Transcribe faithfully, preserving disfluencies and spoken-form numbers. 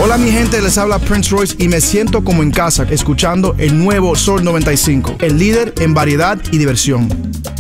Hola mi gente, les habla Prince Royce y me siento como en casa escuchando el nuevo Sol noventa y cinco, el líder en variedad y diversión.